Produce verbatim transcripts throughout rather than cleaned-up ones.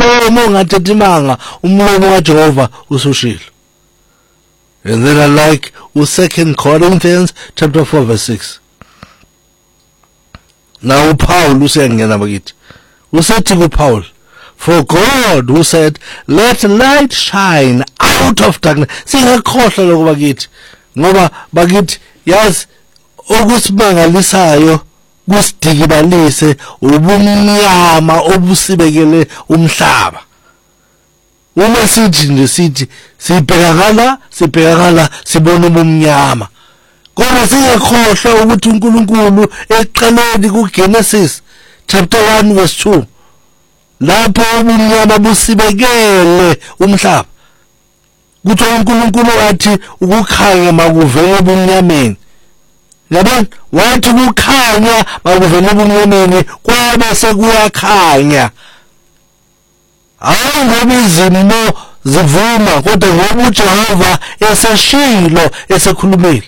umlomo ongathethimanga umlomo kaJehova usushilo. And then I like Second Corinthians chapter four verse six. Now Paul usengena bakithi usethi kuPaul, for God who said let light shine out of darkness. Singakhohlwa lokho bakithi ngoba bakithi yazi okusimangalisayo kusidikibalise ubumnyama obusibekele umhlaba. Uma sithi nje sithi sibhekakala sibhekakala sibona ubumnyama, kodwa singakhohlwa ukuthi uNkulunkulu eqaleni kuGenesis chapter one verse two lapho ubumnyama busibekele umhlaba, kuthi uNkulunkulu wathi ukukhanya makuvele ebumnyameni. Yabona wathi ukukhanya makuvele ebumnyameni kwabe sekuyakhanya. Hayi ngoba izimo zivuma kodwa ngoba uJehova eseshilo esekhulumile.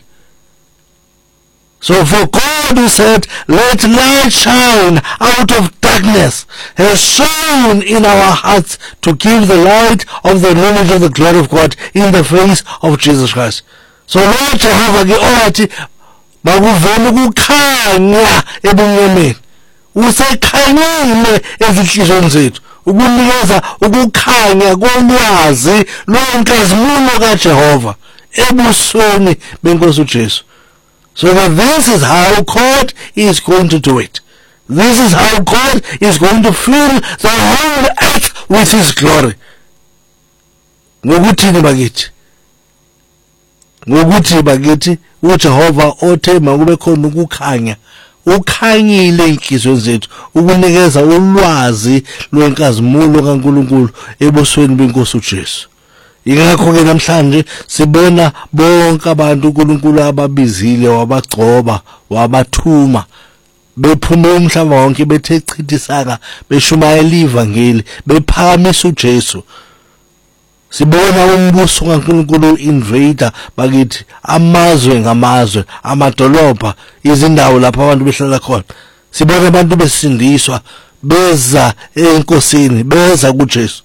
So for God who said let light shine out of darkness has shone in our hearts to give the light of the knowledge of the glory of God in the face of Jesus Christ. So Lord Jehovah ke othi makuvele ukukhanya ebumnyameni usekhanyile ezinhlizweni zethu ukunikeza ukukhanya kolwazi lwenkazimulo kaJehova ebusweni benkosi uJesu. So that this is how God is going to do it. This is how God is going to fill the whole earth with his glory. Ngokuthi bakithi ngokuthi bakithi uJehova othe makube khona ukukhanya ukhanyile inhliziyo zethu ukunikeza ulwazi lwenkazimulo kaNkulunkulu ebusweni benkosi uJesu. Ingakho ke namhlanje sibona bonke abantu uNkulunkulu ababizile wabagcoba wabathuma bephuma umhlaba wonke bethe chithisaka beshumayela ivangeli bephamisa uJesu. Sibona umbuso kaNkulunkulu invader bakithi amazwe ngamazwe amadolobha izindawo lapho abantu behlala khona. Sibona abantu besindiswa beza enkosini beza kuJesu.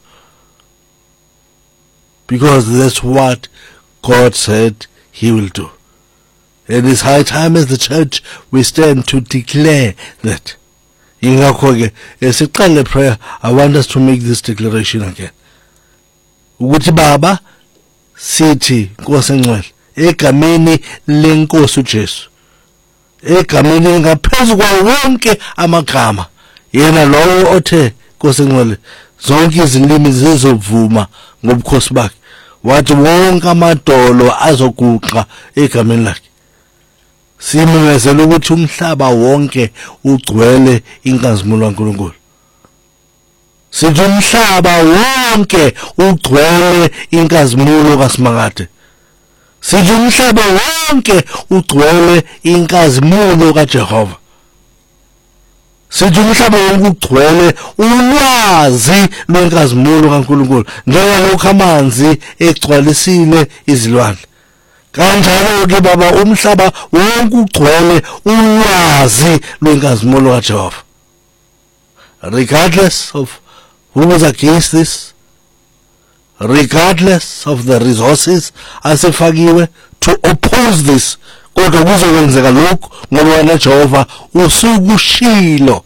Because that's what God said he will do. It is high time as the church we stand to declare that. Ingakho ke esiqale prayer, I want us to make this declaration again. Ukuthi Baba sithi Nkosi engcwele egameni lenkosi uJesu, egameni ngaphezulu kwawo wonke amagama, yena lowo othe Nkosi engcwele zonke izilimi zizovuma ngobukhosi bakhe, wathi wonke amadolo azoguqa egameni lakhe. Simemezela ukuthi umhlaba wonke ugcwele inkazimulo kaNkulunkulu. Sithi umhlaba wonke ugcwele inkazimulo kaSimakade. Sithi umhlaba wonke ugcwele inkazimulo kaJehova. Sithi umhlaba wonke ugcwele ulwazi lwenkazimulo kaNkulunkulu njengalokho amanzi egcwalisile izilwandle. Kanjalo ke Baba umhlaba wonke ugcwele ulwazi lwenkazimulo kaJehova. Regardless of who was against this, regardless of the resources asefakiwe to oppose this, kodwa kuzokwenzeka lokho ngoba wena Jehova usukushilo.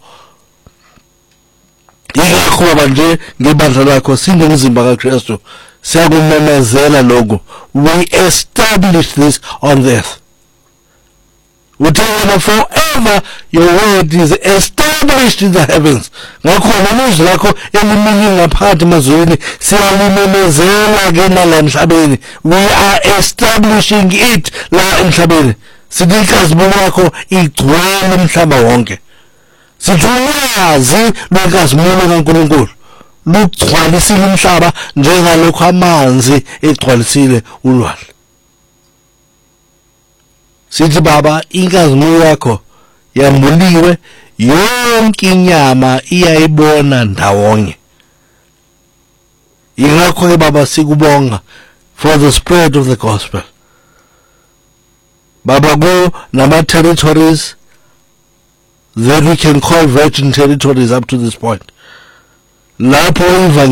Yingakho baba nje ngebandla lakho singumzimba kaKristu siyakumemezela lokho. We establish this on the earth. Whatever forever your word is established in the heavens. Ngakho namazwi lakho elimini ngaphansi emazweni siyalimemezela ke nala emhlabeni. We are establishing it la emhlabeni. Sithi inkazimulo yakho igcwele umhlaba wonke. Sithi ulwazi lwenkazimulo kaNkulunkulu lugcwalisile umhlaba njengalokho amanzi egcwalisile ulwandle. Sithi Baba inkazimulo yakho yambuliwe yonke inyama iyayibona ndawonye. Ingakho ke Baba sikubonga for the spread of the gospel. Baba go nama territories that we can call virgin territories up to this point. Lapho